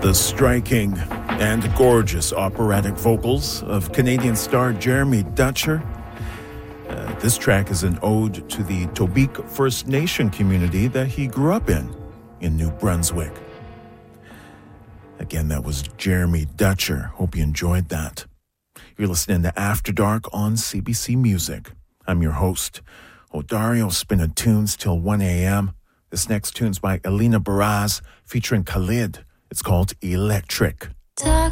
The striking and gorgeous operatic vocals of Canadian star Jeremy Dutcher. This track is an ode to the Tobique First Nation community that he grew up in New Brunswick. Again, that was Jeremy Dutcher. Hope you enjoyed that. You're listening to After Dark on CBC Music. I'm your host, Odario, spinning tunes till 1 a.m. This next tune's by Elena Baraz featuring Khalid. It's called Electric. Talk